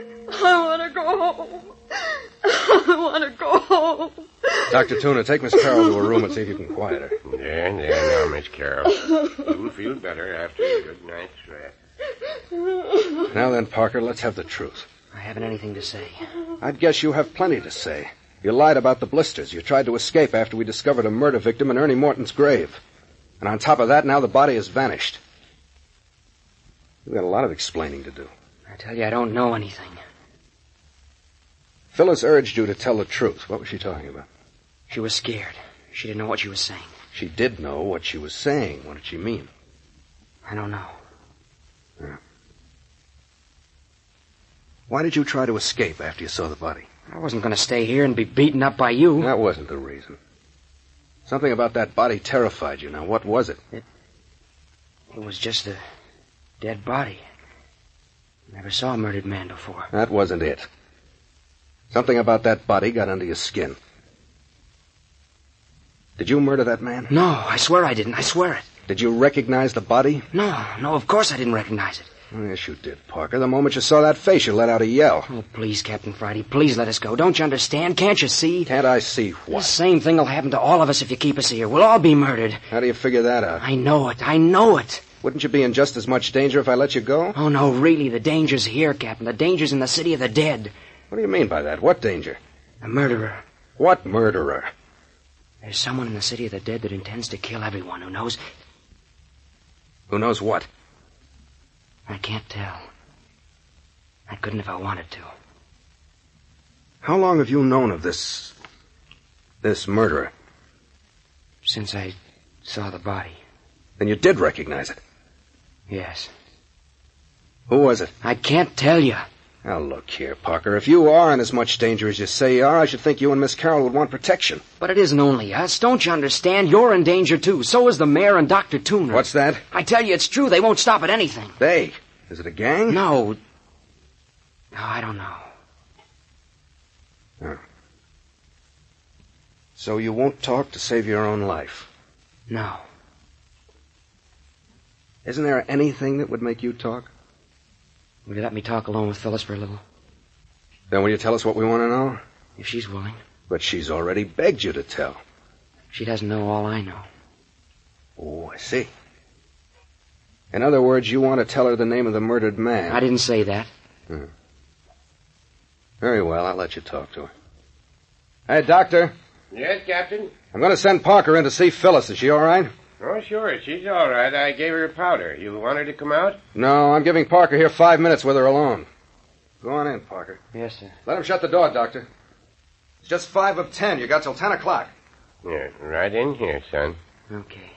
I want to go home. I want to go home. Dr. Tuna, take Miss Carroll to her room and see if you can quiet her. There, now, Miss Carroll. You'll feel better after a good night's rest. Now then, Parker, let's have the truth. I haven't anything to say. I'd guess you have plenty to say. You lied about the blisters. You tried to escape after we discovered a murder victim in Ernie Morton's grave. And on top of that, now the body has vanished. You've got a lot of explaining to do. I tell you, I don't know anything. Phyllis urged you to tell the truth. What was she talking about? She was scared. She didn't know what she was saying. She did know what she was saying. What did she mean? I don't know. Yeah. Why did you try to escape after you saw the body? I wasn't going to stay here and be beaten up by you. That wasn't the reason. Something about that body terrified you. Now, what was it? It was just a dead body. Never saw a murdered man before. That wasn't it. Something about that body got under your skin. Did you murder that man? No, I swear I didn't. I swear it. Did you recognize the body? No, of course I didn't recognize it. Oh, yes, you did, Parker. The moment you saw that face, you let out a yell. Oh, please, Captain Friday, please let us go. Don't you understand? Can't you see? Can't I see what? The same thing will happen to all of us if you keep us here. We'll all be murdered. How do you figure that out? I know it. Wouldn't you be in just as much danger if I let you go? Oh, no, really, the danger's here, Captain. The danger's in the city of the dead. What do you mean by that? What danger? A murderer. What murderer? There's someone in the city of the dead that intends to kill everyone who knows... Who knows what? I can't tell. I couldn't if I wanted to. How long have you known of this murderer? Since I saw the body. Then you did recognize it? Yes. Who was it? I can't tell you. Now, look here, Parker. If you are in as much danger as you say you are, I should think you and Miss Carroll would want protection. But it isn't only us. Don't you understand? You're in danger, too. So is the mayor and Dr. Tooner. What's that? I tell you, it's true. They won't stop at anything. They? Is it a gang? No. No, I don't know. Oh. So you won't talk to save your own life? No. Isn't there anything that would make you talk? Will you let me talk alone with Phyllis for a little? Then will you tell us what we want to know? If she's willing. But she's already begged you to tell. She doesn't know all I know. Oh, I see. In other words, you want to tell her the name of the murdered man. I didn't say that. Very well, I'll let you talk to her. Hey, Doctor. Yes, Captain? I'm going to send Parker in to see Phyllis. Is she all right? Oh, sure. She's all right. I gave her a powder. You want her to come out? No, I'm giving Parker here 5 minutes with her alone. Go on in, Parker. Yes, sir. Let him shut the door, Doctor. It's just 5 of 10. You got till 10 o'clock. Yeah, right in here, son. Okay.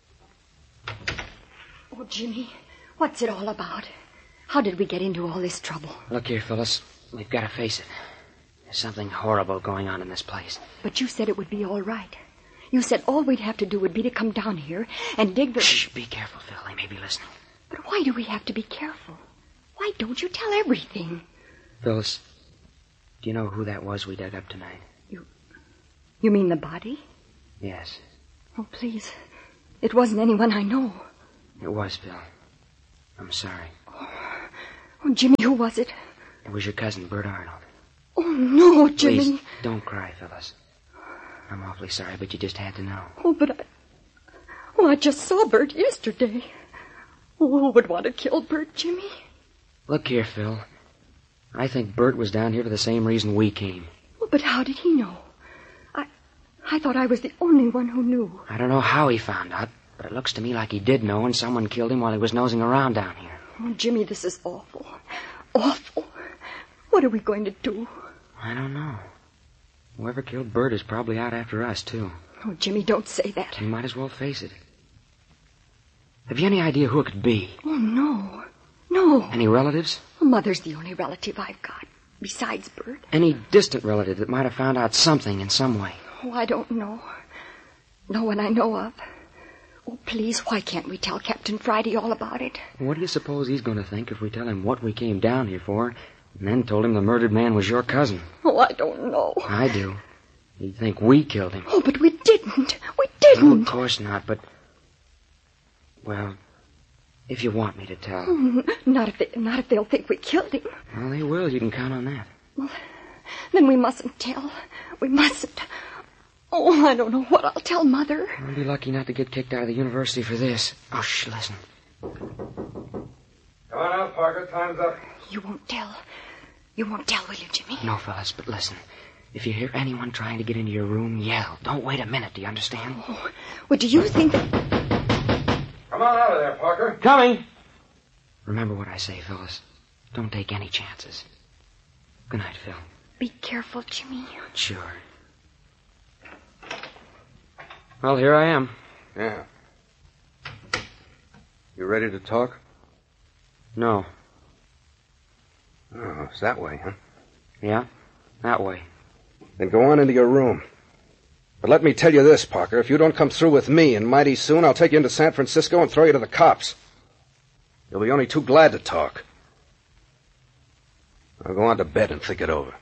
Oh, Jimmy, what's it all about? How did we get into all this trouble? Look here, Phyllis. We've got to face it. There's something horrible going on in this place. But you said it would be all right. You said all we'd have to do would be to come down here and dig the... Shh, be careful, Phil. They may be listening. But why do we have to be careful? Why don't you tell everything? Phyllis, do you know who that was we dug up tonight? You mean the body? Yes. Oh, please. It wasn't anyone I know. It was, Phil. I'm sorry. Oh, Jimmy, who was it? It was your cousin, Bert Arnold. Oh, no, Jimmy. Please, don't cry, Phyllis. I'm awfully sorry, but you just had to know. Oh, but I just saw Bert yesterday. Oh, who would want to kill Bert, Jimmy? Look here, Phil. I think Bert was down here for the same reason we came. Oh, but how did he know? I thought I was the only one who knew. I don't know how he found out, but it looks to me like he did know, and someone killed him while he was nosing around down here. Oh, Jimmy, this is awful. Awful. What are we going to do? I don't know. Whoever killed Bert is probably out after us, too. Oh, Jimmy, don't say that. You might as well face it. Have you any idea who it could be? Oh, no. No. Any relatives? Well, Mother's the only relative I've got, besides Bert. Any distant relative that might have found out something in some way? Oh, I don't know. No one I know of. Oh, please, why can't we tell Captain Friday all about it? What do you suppose he's going to think if we tell him what we came down here for, and then told him the murdered man was your cousin? Oh, I don't know. I do. He'd think we killed him. Oh, but we didn't. We didn't. No, of course not, but... Well, If you want me to tell. Not if they'll think we killed him. Well, they will. You can count on that. Well, then we mustn't tell. We mustn't. Oh, I don't know what I'll tell Mother. I'll be lucky not to get kicked out of the university for this. Oh, shh, listen. Come on out, Parker. Time's up. You won't tell. You won't tell, will you, Jimmy? No, fellas, but listen. If you hear anyone trying to get into your room, yell. Don't wait a minute, do you understand? Oh, well, do you think that... Come on out of there, Parker. Coming! Remember what I say, fellas. Don't take any chances. Good night, Phil. Be careful, Jimmy. Sure. Well, here I am. Yeah. You ready to talk? No. Oh, it's that way, huh? Yeah? That way. Then go on into your room. But let me tell you this, Parker. If you don't come through with me, and mighty soon, I'll take you into San Francisco and throw you to the cops. You'll be only too glad to talk. I'll go on to bed and think it over.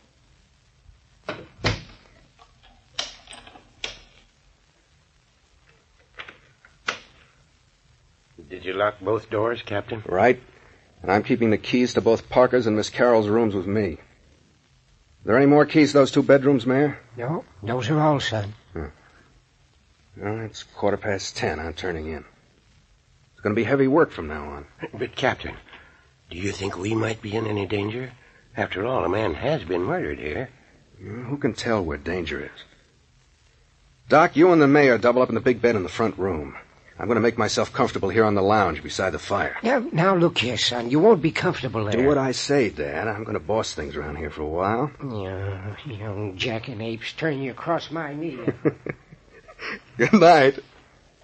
Did you lock both doors, Captain? Right. And I'm keeping the keys to both Parker's and Miss Carroll's rooms with me. Are there any more keys to those 2 bedrooms, Mayor? No, those are all, son. Well, it's 10:15. I'm turning in. It's going to be heavy work from now on. But, Captain, do you think we might be in any danger? After all, a man has been murdered here. Who can tell where danger is? Doc, you and the mayor double up in the big bed in the front room. I'm going to make myself comfortable here on the lounge beside the fire. Now look here, son. You won't be comfortable there. Do what I say, Dad. I'm going to boss things around here for a while. Yeah, young jackanapes turn you across my knee. Good night.